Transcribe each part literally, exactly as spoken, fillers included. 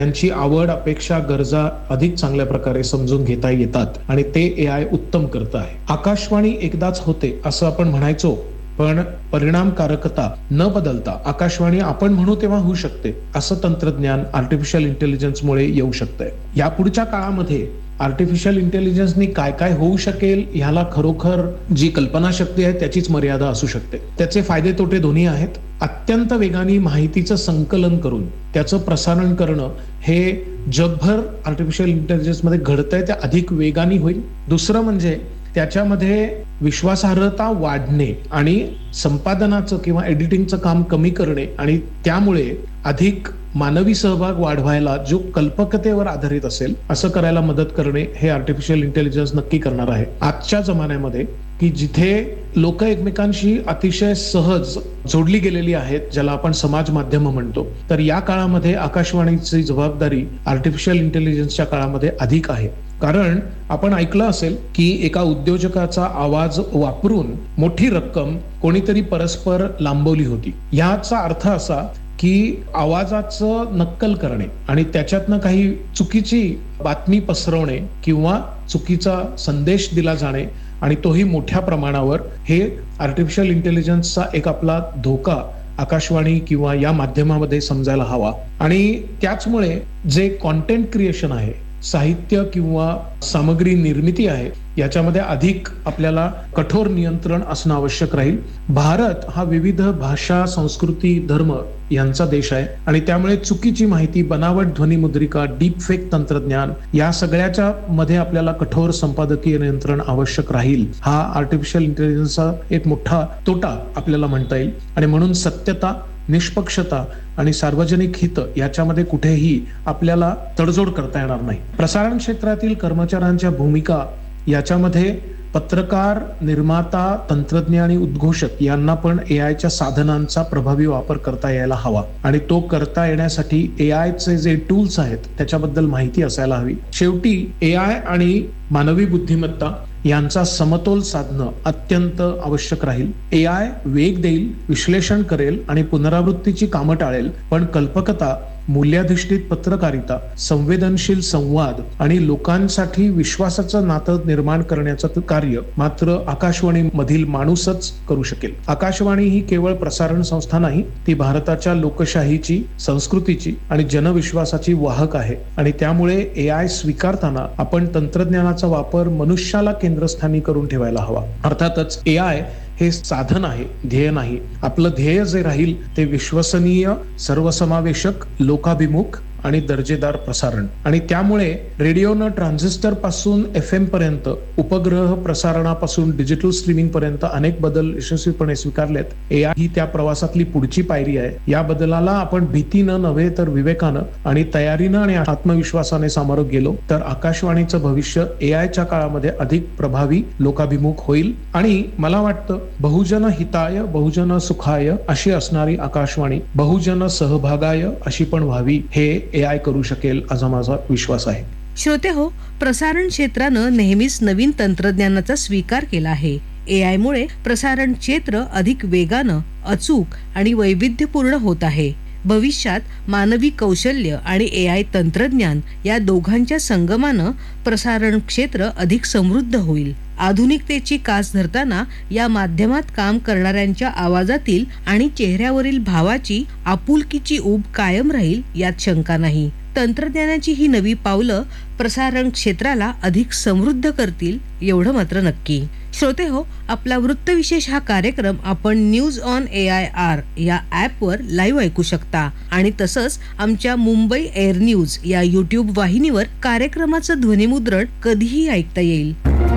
त्यांची आवड, अपेक्षा, गरजा अधिक चांगल्या प्रकारे समजून घेता येतात आणि ते एआय उत्तम करत आहे. आकाशवाणी एकदाच होते असं आपण म्हणायचो, पण परिणामकारकता न बदलता आकाशवाणी आपण म्हणू तेव्हा होऊ शकते असं तंत्रज्ञान आर्टिफिशियल इंटेलिजन्समुळे येऊ शकतंय. या पुढच्या काळामध्ये आर्टिफिशियल इंटेलिजन्सनी काय काय होऊ शकेल ह्याला खरोखर जी कल्पनाशक्ती आहे त्याचीच मर्यादा असू शकते. त्याचे फायदे तोटे दोन्ही आहेत. अत्यंत वेगाने माहितीचं संकलन करून त्याचं प्रसारण करणं हे जगभर आर्टिफिशियल इंटेलिजन्स मध्ये घडतंय ते अधिक वेगाने होईल. दुसरं म्हणजे त्याच्यामध्ये विश्वासार्हता वाढणे आणि संपादनाचं किंवा एडिटिंगचं काम कमी करणे आणि त्यामुळे अधिक मानवी सहभाग वाढवायला जो कल्पकतेवर आधारित असेल असं करायला मदत करणे हे आर्टिफिशियल इंटेलिजन्स नक्की करणार आहे. आजच्या जमान्यामध्ये की जिथे लोक एकमेकांशी अतिशय सहज जोडली गेलेली आहेत, ज्याला आपण समाज माध्यम म्हणतो, तर या काळामध्ये आकाशवाणीची जबाबदारी आर्टिफिशियल इंटेलिजन्सच्या काळामध्ये अधिक आहे. कारण आपण ऐकलं असेल की एका उद्योजकाचा आवाज वापरून मोठी रक्कम कोणीतरी परस्पर लांबवली होती. याचा अर्थ असा की आवाजाचं नक्कल करणे आणि त्याच्यातनं काही चुकीची बातमी पसरवणे किंवा चुकीचा संदेश दिला जाणे आणि तोही मोठ्या प्रमाणावर, हे आर्टिफिशियल इंटेलिजन्सचा एक आपला धोका आकाशवाणी किंवा या माध्यमामध्ये समजायला हवा. आणि त्याचमुळे जे कॉन्टेंट क्रिएशन आहे, साहित्य किंवा सामग्री निर्मिती आहे, याच्यामध्ये अधिक आपल्याला कठोर नियंत्रण असणं आवश्यक राहील. भारत हा विविध भाषा, संस्कृती, धर्म यांचा देश आहे आणि त्यामुळे चुकीची माहिती, बनावट ध्वनिमुद्रिका, डीप फेक तंत्रज्ञान या सगळ्याच्या मध्ये आपल्याला कठोर संपादकीय नियंत्रण आवश्यक राहील. हा आर्टिफिशियल इंटेलिजन्सचा एक मोठा तोटा आपल्याला म्हणता येईल. आणि म्हणून सत्यता, निष्पक्षता आणि सार्वजनिक हित याच्यामध्ये कुठेही आपल्याला तडजोड करता येणार नाही. प्रसारण क्षेत्रातील कर्मचाऱ्यांच्या भूमिका याच्यामध्ये पत्रकार, निर्माता, तंत्रज्ञ आणि उद्घोषक यांना पण एआयच्या साधनांचा प्रभावी वापर करता यायला हवा आणि तो करता येण्यासाठी एआयचे जे टूल्स आहेत त्याच्याबद्दल माहिती असायला हवी. शेवटी एआय आणि मानवी बुद्धिमत्ता यांचा समतोल साधणं अत्यंत आवश्यक राहील. एआय वेग देईल, विश्लेषण करेल आणि पुनरावृत्तीची कामं टाळेल, पण कल्पकता, मूल्याधिष्ठित पत्रकारिता, संवेदनशील संवाद आणि लोकांसाठी विश्वासाचं नातं निर्माण करण्याचं कार्य मात्र आकाशवाणी मधील माणूसच करू शकेल. आकाशवाणी ही केवळ प्रसारण संस्था नाही, ती भारताच्या लोकशाहीची, संस्कृतीची आणि जनविश्वासाची वाहक आहे आणि त्यामुळे एआय स्वीकारताना आपण तंत्रज्ञानाचा वापर मनुष्याला केंद्रस्थानी करून ठेवायला हवा. अर्थातच एआय हे साधन आहे, ध्येय नाही. आपलं ध्येय जे राहील ते विश्वसनीय, सर्वसमावेशक, लोकाभिमुख आणि दर्जेदार प्रसारण. आणि त्यामुळे रेडिओनं ट्रान्झिस्टर पासून एफ एम पर्यंत, उपग्रह प्रसारणापासून डिजिटल स्ट्रीमिंग पर्यंत अनेक बदल यशस्वीपणे स्वीकारलेत. एआय ही त्या प्रवासातली पुढची पायरी आहे. या बदलाला आपण भीतीनं नव्हे तर विवेकानं आणि तयारीनं आणि आत्मविश्वासाने सामोरं गेलो तर आकाशवाणीचं भविष्य एआयच्या काळामध्ये अधिक प्रभावी, लोकाभिमुख होईल. आणि मला वाटतं बहुजन हिताय, बहुजन सुखाय अशी असणारी आकाशवाणी बहुजन सहभागाय अशी पण व्हावी, हे एआय करू शकेल असा माझा विश्वास आहे. श्रोते हो, प्रसारण क्षेत्रानं नेहमीच नवीन तंत्रज्ञानाचा स्वीकार केला आहे. एआय मुळे प्रसारण क्षेत्र अधिक वेगानं, अचूक आणि वैविध्यपूर्ण होत आहे. भविष्यात मानवी कौशल्य आणि एआय तंत्रज्ञान या दोघांच्या संगमानं प्रसारण क्षेत्र अधिक समृद्ध होईल. आधुनिकतेची कास धरताना या माध्यमात काम करणाऱ्यांच्या आवाजातील आणि चेहऱ्यावरील भावाची, आपुलकीची ऊब कायम राहील यात शंका नाही. तंत्रज्ञानाची ही नवी पावलं प्रसारण क्षेत्राला अधिक समृद्ध करतील एवढं मात्र नक्की. श्रोते हो, आपला वृत्तविशेष हा कार्यक्रम आपण news on A I R या ऍपवर लाईव्ह ऐकू शकता आणि तसंच आमच्या मुंबई एअर न्यूज या युट्यूब वाहिनीवर कार्यक्रमाचं ध्वनिमुद्रण कधीही ऐकता येईल.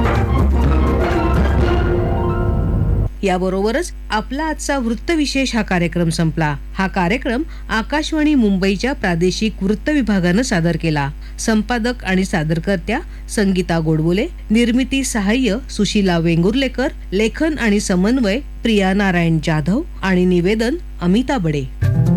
याबरोबरच आपला आजचा वृत्तविशेष हा कार्यक्रम संपला. हा कार्यक्रम आकाशवाणी मुंबईच्या प्रादेशिक वृत्त विभागानं सादर केला. संपादक आणि सादरकर्त्या संगीता गोडबोले, निर्मिती सहाय्य सुशीला वेंगुर्लेकर, लेखन आणि समन्वय प्रिया नारायण जाधव आणि निवेदन अमिता बडे.